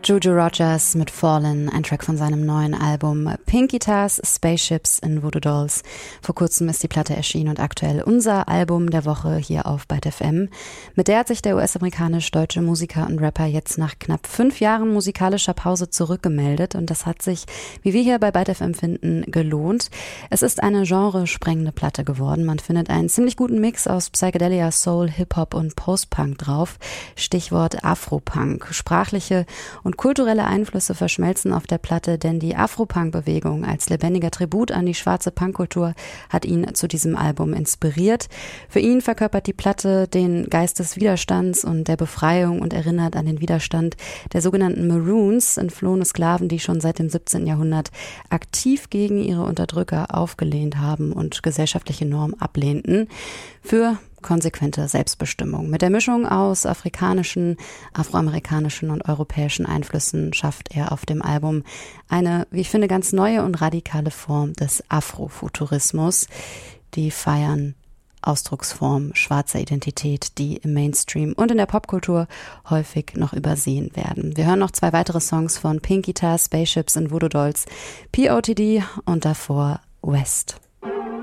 Juju Rogers mit Fallen, ein Track von seinem neuen Album Pink Guitars, Spaceships in Voodoo Dolls. Vor kurzem ist die Platte erschienen und aktuell unser Album der Woche hier auf Byte FM. Mit der hat sich der US-amerikanisch-deutsche Musiker und Rapper jetzt nach knapp 5 Jahren musikalischer Pause zurückgemeldet und das hat sich, wie wir hier bei Byte FM finden, gelohnt. Es ist eine genresprengende Platte geworden. Man findet einen ziemlich guten Mix aus Psychedelia, Soul, Hip-Hop und Post-Punk drauf. Stichwort Afropunk. Sprachliche und kulturelle Einflüsse verschmelzen auf der Platte, denn die Afropunk-Bewegung als lebendiger Tribut an die schwarze Punkkultur hat ihn zu diesem Album inspiriert. Für ihn verkörpert die Platte den Geist des Widerstands und der Befreiung und erinnert an den Widerstand der sogenannten Maroons, entflohene Sklaven, die schon seit dem 17. Jahrhundert aktiv gegen ihre Unterdrücker aufgelehnt haben und gesellschaftliche Normen ablehnten. Für konsequente Selbstbestimmung. Mit der Mischung aus afrikanischen, afroamerikanischen und europäischen Einflüssen schafft er auf dem Album eine, wie ich finde, ganz neue und radikale Form des Afrofuturismus. Die feiern Ausdrucksform schwarzer Identität, die im Mainstream und in der Popkultur häufig noch übersehen werden. Wir hören noch 2 weitere Songs von Pink Guitars, Spaceships in Voodoo Dolls, POTD und davor West.